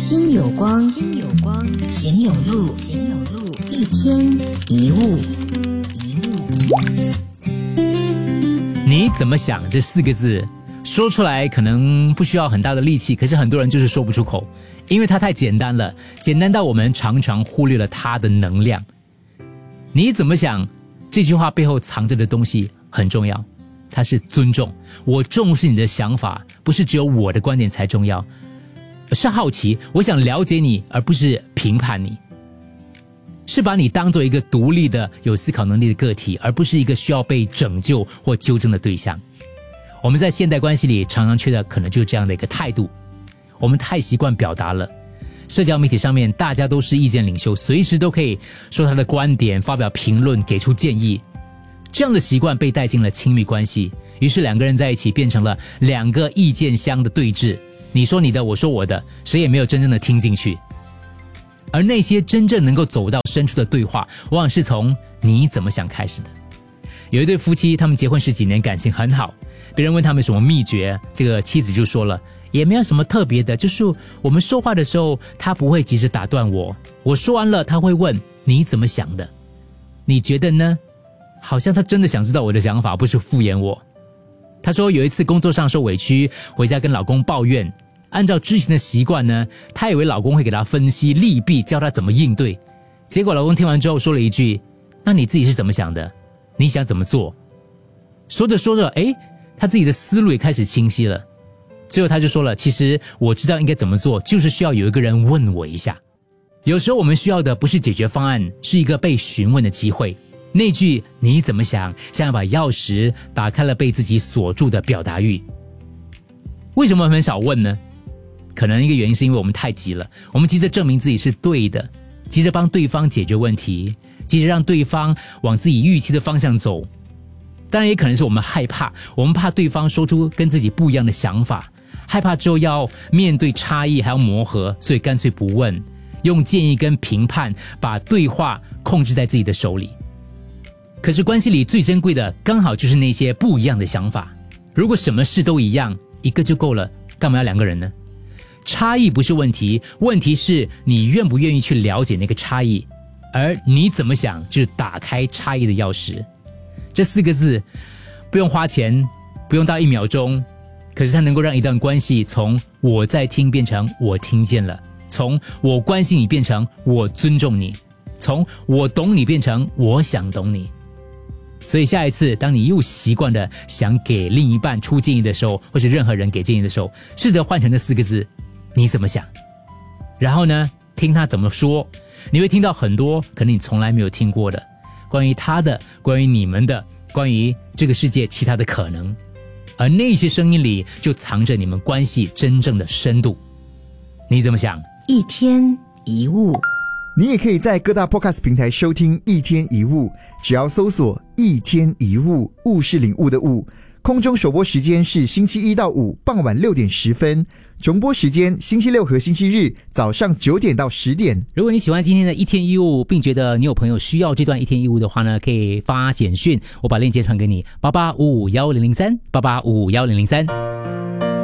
心有光，心有光，行有路，行有路，一天一物。 你怎么想这4个字说出来可能不需要很大的力气，可是很多人就是说不出口，因为它太简单了，简单到我们常常忽略了它的能量。你怎么想这句话背后藏着的东西很重要，它是尊重，我重视你的想法，不是只有我的观点才重要，是好奇，我想了解你，而不是评判你，是把你当作一个独立的有思考能力的个体，而不是一个需要被拯救或纠正的对象。我们在现代关系里常常缺的可能就是这样的一个态度，我们太习惯表达了，社交媒体上面大家都是意见领袖，随时都可以说他的观点，发表评论，给出建议，这样的习惯被带进了亲密关系，于是2个人在一起变成了2个意见箱的对峙，你说你的，我说我的，谁也没有真正的听进去。而那些真正能够走到深处的对话，往往是从你怎么想开始的。有一对夫妻，他们结婚10几年，感情很好，别人问他们什么秘诀，这个妻子就说了，也没有什么特别的，就是我们说话的时候，他不会急着打断我，我说完了他会问你怎么想的，你觉得呢？好像他真的想知道我的想法，不是敷衍我。他说有一次工作上受委屈，回家跟老公抱怨，按照之前的习惯呢，他以为老公会给他分析利弊，教他怎么应对，结果老公听完之后说了一句，那你自己是怎么想的？你想怎么做？说着说着，他自己的思路也开始清晰了。最后他就说了，其实我知道应该怎么做，就是需要有一个人问我一下。有时候我们需要的不是解决方案，是一个被询问的机会。那句你怎么想，像要把钥匙打开了被自己锁住的表达欲。为什么很少问呢？可能一个原因是因为我们太急了，我们急着证明自己是对的，急着帮对方解决问题，急着让对方往自己预期的方向走。当然也可能是我们害怕，我们怕对方说出跟自己不一样的想法，害怕之后要面对差异还要磨合，所以干脆不问，用建议跟评判把对话控制在自己的手里。可是关系里最珍贵的刚好就是那些不一样的想法，如果什么事都一样，一个就够了，干嘛要2个人呢？差异不是问题，问题是你愿不愿意去了解那个差异，而你怎么想就是打开差异的钥匙。这4个字不用花钱，不用到1秒钟，可是它能够让一段关系从我在听变成我听见了，从我关心你变成我尊重你，从我懂你变成我想懂你。所以下一次当你又习惯的想给另一半出建议的时候，或是任何人给建议的时候，试着换成这4个字，你怎么想？然后呢，听他怎么说，你会听到很多可能你从来没有听过的，关于他的，关于你们的，关于这个世界其他的可能，而那些声音里就藏着你们关系真正的深度。你怎么想？ 一天一物。 你也可以在各大 Podcast 平台收听一天一物，只要搜索一天一物，物是领悟的物。空中首播时间是星期1到5傍晚6点10分，重播时间星期6和星期日早上9点到10点。 如果你喜欢今天的一天一物，并觉得你有朋友需要这段一天一物的话呢，可以发简讯，我把链接传给你，88551003，88551003。